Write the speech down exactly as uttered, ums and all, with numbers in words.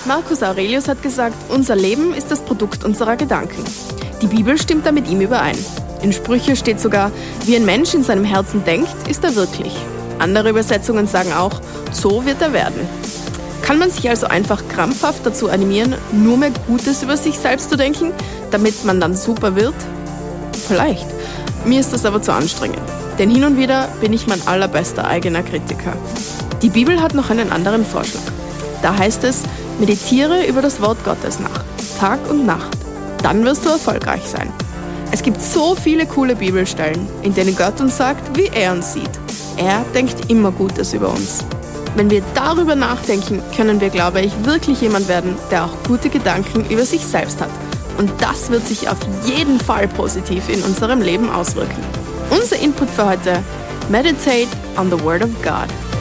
Marcus Aurelius hat gesagt, unser Leben ist das Produkt unserer Gedanken. Die Bibel stimmt da mit ihm überein. In Sprüche steht sogar, wie ein Mensch in seinem Herzen denkt, ist er wirklich. Andere Übersetzungen sagen auch, so wird er werden. Kann man sich also einfach krampfhaft dazu animieren, nur mehr Gutes über sich selbst zu denken, damit man dann super wird? Vielleicht. Mir ist das aber zu anstrengend. Denn hin und wieder bin ich mein allerbester eigener Kritiker. Die Bibel hat noch einen anderen Vorschlag. Da heißt es, meditiere über das Wort Gottes nach, Tag und Nacht. Dann wirst du erfolgreich sein. Es gibt so viele coole Bibelstellen, in denen Gott uns sagt, wie er uns sieht. Er denkt immer Gutes über uns. Wenn wir darüber nachdenken, können wir, glaube ich, wirklich jemand werden, der auch gute Gedanken über sich selbst hat. Und das wird sich auf jeden Fall positiv in unserem Leben auswirken. Unser Input für heute: Meditate on the Word of God.